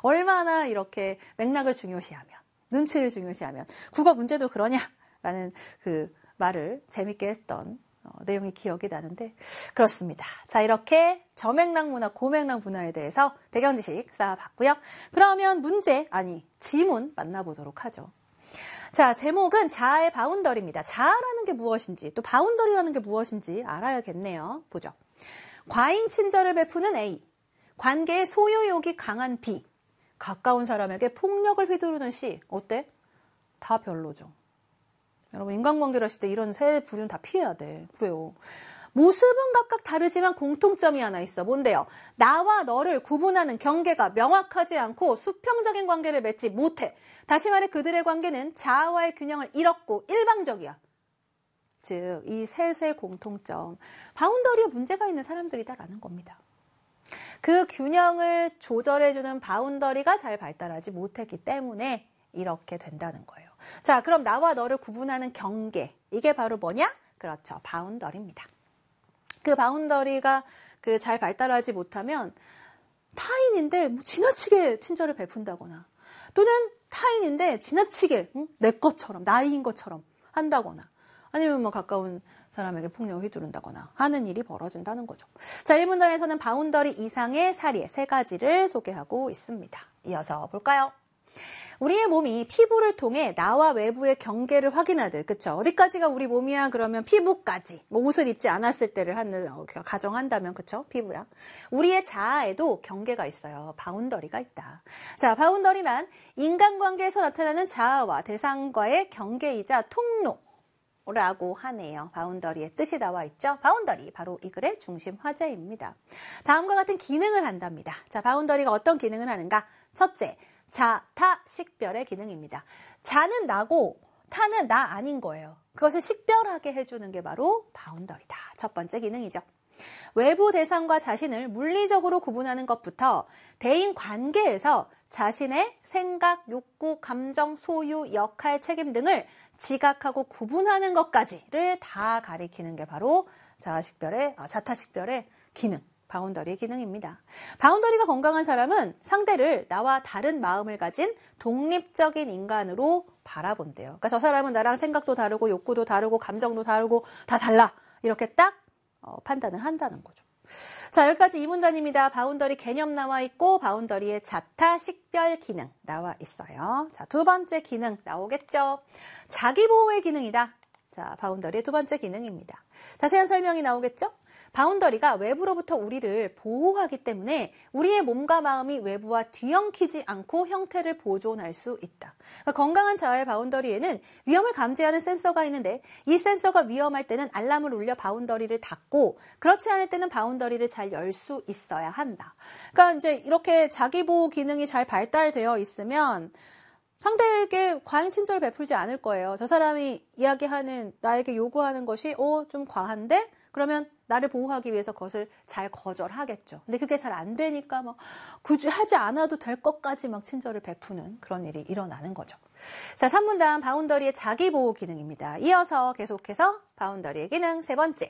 얼마나 이렇게 맥락을 중요시하면, 눈치를 중요시하면 국어 문제도 그러냐라는 그 말을 재밌게 했던 내용이 기억이 나는데 그렇습니다. 자, 이렇게 저맥락 문화, 고맥락 문화에 대해서 배경 지식 쌓아봤고요. 그러면 지문 만나보도록 하죠. 자, 제목은 자아의 바운더리입니다. 자아라는 게 무엇인지, 또 바운더리라는 게 무엇인지 알아야겠네요. 보죠. 과잉 친절을 베푸는 A, 관계의 소유욕이 강한 B, 가까운 사람에게 폭력을 휘두르는 C. 어때? 다 별로죠. 여러분, 인간관계를 하실 때 이런 세 부류는 다 피해야 돼. 그래요. 모습은 각각 다르지만 공통점이 하나 있어. 뭔데요? 나와 너를 구분하는 경계가 명확하지 않고 수평적인 관계를 맺지 못해. 다시 말해 그들의 관계는 자아와의 균형을 잃었고 일방적이야. 즉, 이 셋의 공통점, 바운더리에 문제가 있는 사람들이다라는 겁니다. 그 균형을 조절해주는 바운더리가 잘 발달하지 못했기 때문에 이렇게 된다는 거예요. 자, 그럼 나와 너를 구분하는 경계, 이게 바로 뭐냐? 그렇죠, 바운더리입니다. 그 바운더리가 잘 발달하지 못하면 타인인데 지나치게 친절을 베푼다거나, 또는 타인인데 지나치게 내 것처럼, 나이인 것처럼 한다거나, 아니면 가까운 사람에게 폭력을 휘두른다거나 하는 일이 벌어진다는 거죠. 자, 1문단에서는 바운더리 이상의 사례 3가지를 소개하고 있습니다. 이어서 볼까요? 우리의 몸이 피부를 통해 나와 외부의 경계를 확인하듯, 그쵸? 어디까지가 우리 몸이야? 그러면 피부까지. 옷을 입지 않았을 때를 가정한다면, 그쵸? 피부야. 우리의 자아에도 경계가 있어요. 바운더리가 있다. 자, 바운더리란 인간관계에서 나타나는 자아와 대상과의 경계이자 통로라고 하네요. 바운더리의 뜻이 나와 있죠? 바운더리, 바로 이 글의 중심 화제입니다. 다음과 같은 기능을 한답니다. 자, 바운더리가 어떤 기능을 하는가? 첫째, 자, 타, 식별의 기능입니다. 자는 나고 타는 나 아닌 거예요. 그것을 식별하게 해주는 게 바로 바운더리다. 첫 번째 기능이죠. 외부 대상과 자신을 물리적으로 구분하는 것부터 대인 관계에서 자신의 생각, 욕구, 감정, 소유, 역할, 책임 등을 지각하고 구분하는 것까지를 다 가리키는 게 바로 자타식별의 기능. 바운더리의 기능입니다. 바운더리가 건강한 사람은 상대를 나와 다른 마음을 가진 독립적인 인간으로 바라본대요. 그러니까 저 사람은 나랑 생각도 다르고 욕구도 다르고 감정도 다르고 다 달라. 이렇게 딱 판단을 한다는 거죠. 자, 여기까지 2문단입니다. 바운더리 개념 나와 있고 바운더리의 자타 식별 기능 나와 있어요. 자, 두 번째 기능 나오겠죠. 자기보호의 기능이다. 자, 바운더리의 두 번째 기능입니다. 자세한 설명이 나오겠죠? 바운더리가 외부로부터 우리를 보호하기 때문에 우리의 몸과 마음이 외부와 뒤엉키지 않고 형태를 보존할 수 있다. 그러니까 건강한 자아의 바운더리에는 위험을 감지하는 센서가 있는데 이 센서가 위험할 때는 알람을 울려 바운더리를 닫고 그렇지 않을 때는 바운더리를 잘 열 수 있어야 한다. 그러니까 이제 이렇게 자기보호 기능이 잘 발달되어 있으면 상대에게 과잉 친절을 베풀지 않을 거예요. 저 사람이 이야기하는, 나에게 요구하는 것이 좀 과한데? 그러면 나를 보호하기 위해서 그것을 잘 거절하겠죠. 근데 그게 잘 안 되니까 굳이 하지 않아도 될 것까지 친절을 베푸는 그런 일이 일어나는 거죠. 자, 3문단 바운더리의 자기보호 기능입니다. 이어서 계속해서 바운더리의 기능 세 번째,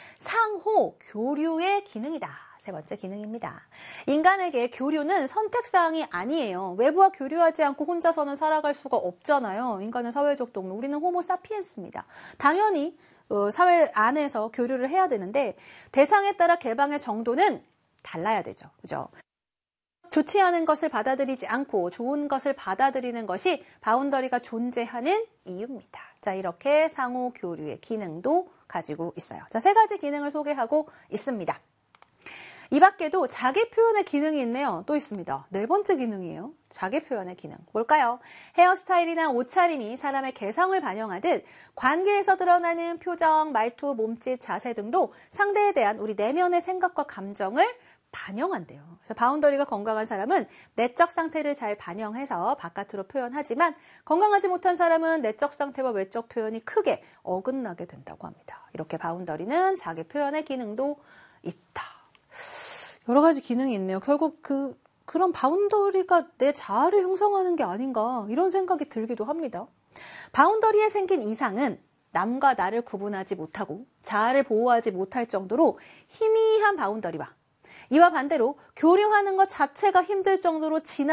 상호 교류의 기능이다. 세 번째 기능입니다. 인간에게 교류는 선택사항이 아니에요. 외부와 교류하지 않고 혼자서는 살아갈 수가 없잖아요. 인간은 사회적 동물, 우리는 호모 사피엔스입니다. 당연히 사회 안에서 교류를 해야 되는데 대상에 따라 개방의 정도는 달라야 되죠. 그죠? 좋지 않은 것을 받아들이지 않고 좋은 것을 받아들이는 것이 바운더리가 존재하는 이유입니다. 자, 이렇게 상호 교류의 기능도 가지고 있어요. 자, 3가지 기능을 소개하고 있습니다. 이 밖에도 자기 표현의 기능이 있네요. 또 있습니다. 4번째 기능이에요. 자기 표현의 기능. 뭘까요? 헤어스타일이나 옷차림이 사람의 개성을 반영하듯 관계에서 드러나는 표정, 말투, 몸짓, 자세 등도 상대에 대한 우리 내면의 생각과 감정을 반영한대요. 그래서 바운더리가 건강한 사람은 내적 상태를 잘 반영해서 바깥으로 표현하지만 건강하지 못한 사람은 내적 상태와 외적 표현이 크게 어긋나게 된다고 합니다. 이렇게 바운더리는 자기 표현의 기능도 있다. 여러 가지 기능이 있네요. 결국 그런 바운더리가 내 자아를 형성하는 게 아닌가 이런 생각이 들기도 합니다. 바운더리에 생긴 이상은 남과 나를 구분하지 못하고 자아를 보호하지 못할 정도로 희미한 바운더리와 이와 반대로 교류하는 것 자체가 힘들 정도로 진한